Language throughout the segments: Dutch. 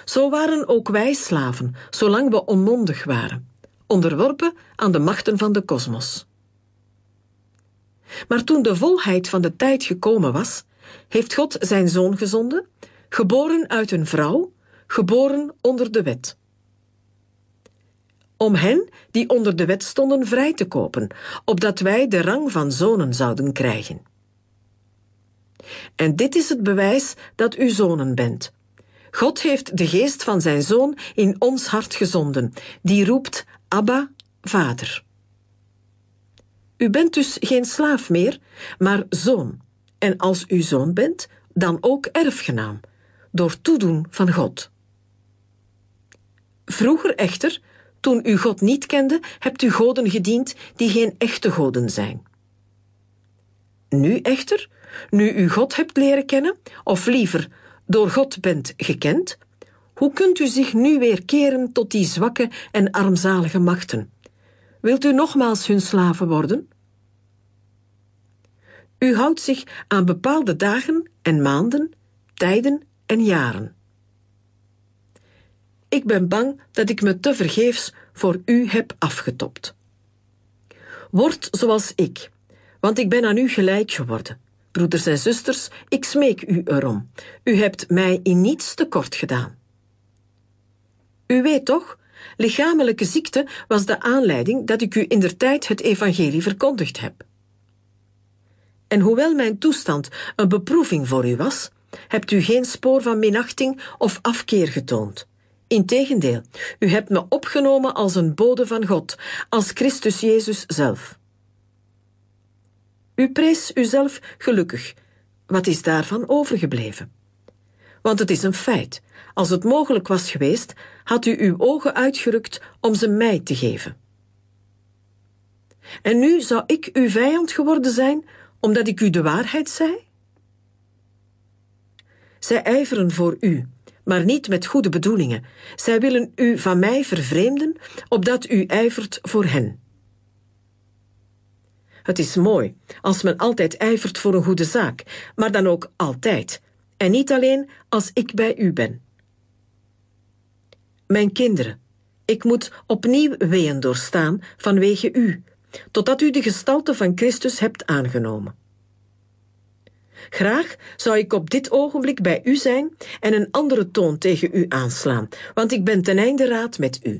Zo waren ook wij slaven, zolang we onmondig waren, onderworpen aan de machten van de kosmos. Maar toen de volheid van de tijd gekomen was, heeft God zijn Zoon gezonden, geboren uit een vrouw, geboren onder de wet. Om hen die onder de wet stonden vrij te kopen, opdat wij de rang van zonen zouden krijgen. En dit is het bewijs dat u zonen bent. God heeft de geest van zijn Zoon in ons hart gezonden, die roept, Abba, Vader. U bent dus geen slaaf meer, maar zoon. En als u zoon bent, dan ook erfgenaam, door toedoen van God. Vroeger echter, toen u God niet kende, hebt u goden gediend die geen echte goden zijn. Nu echter, nu u God hebt leren kennen, of liever, door God bent gekend, hoe kunt u zich nu weer keren tot die zwakke en armzalige machten? Wilt u nogmaals hun slaven worden? U houdt zich aan bepaalde dagen en maanden, tijden en jaren. Ik ben bang dat ik me tevergeefs voor u heb afgetopt. Word zoals ik, want ik ben aan u gelijk geworden. Broeders en zusters, ik smeek u erom. U hebt mij in niets tekort gedaan. U weet toch, lichamelijke ziekte was de aanleiding dat ik u indertijd het evangelie verkondigd heb. En hoewel mijn toestand een beproeving voor u was, hebt u geen spoor van minachting of afkeer getoond. Integendeel, u hebt me opgenomen als een bode van God, als Christus Jezus zelf. U prees uzelf gelukkig. Wat is daarvan overgebleven? Want het is een feit. Als het mogelijk was geweest, had u uw ogen uitgerukt om ze mij te geven. En nu zou ik uw vijand geworden zijn, omdat ik u de waarheid zei? Zij ijveren voor u, maar niet met goede bedoelingen. Zij willen u van mij vervreemden, opdat u ijvert voor hen. Het is mooi als men altijd ijvert voor een goede zaak, maar dan ook altijd, en niet alleen als ik bij u ben. Mijn kinderen, ik moet opnieuw weeën doorstaan vanwege u, totdat u de gestalte van Christus hebt aangenomen. Graag zou ik op dit ogenblik bij u zijn en een andere toon tegen u aanslaan, want ik ben ten einde raad met u.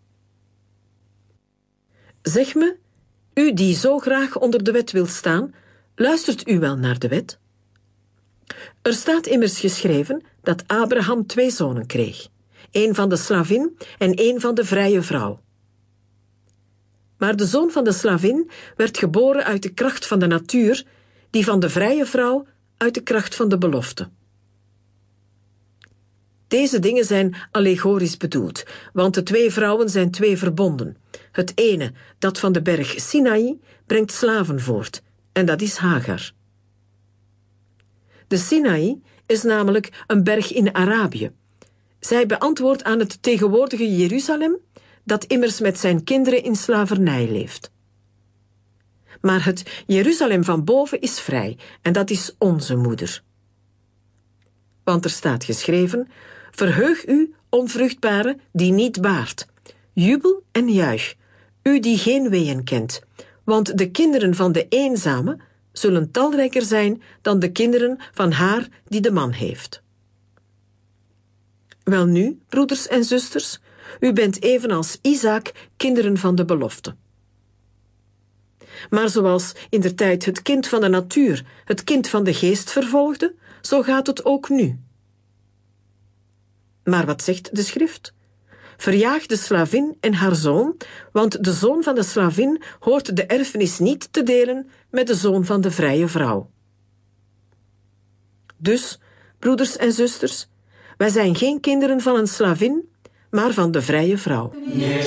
Zeg me, u die zo graag onder de wet wilt staan, luistert u wel naar de wet? Er staat immers geschreven dat Abraham 2 zonen kreeg, 1 van de slavin en 1 van de vrije vrouw. Maar de zoon van de slavin werd geboren uit de kracht van de natuur, die van de vrije vrouw uit de kracht van de belofte. Deze dingen zijn allegorisch bedoeld, want de 2 vrouwen zijn 2 verbonden. Het ene, dat van de berg Sinaï, brengt slaven voort, en dat is Hagar. De Sinaï is namelijk een berg in Arabië. Zij beantwoordt aan het tegenwoordige Jeruzalem, dat immers met zijn kinderen in slavernij leeft. Maar het Jeruzalem van boven is vrij, en dat is onze moeder. Want er staat geschreven, verheug u, onvruchtbare, die niet baart. Jubel en juich, u die geen weeën kent, want de kinderen van de eenzame zullen talrijker zijn dan de kinderen van haar die de man heeft. Welnu, broeders en zusters, u bent evenals Isaak kinderen van de belofte. Maar zoals indertijd het kind van de natuur het kind van de geest vervolgde, zo gaat het ook nu. Maar wat zegt de schrift? Verjaag de slavin en haar zoon, want de zoon van de slavin hoort de erfenis niet te delen met de zoon van de vrije vrouw. Dus, broeders en zusters, wij zijn geen kinderen van een slavin, maar van de vrije vrouw.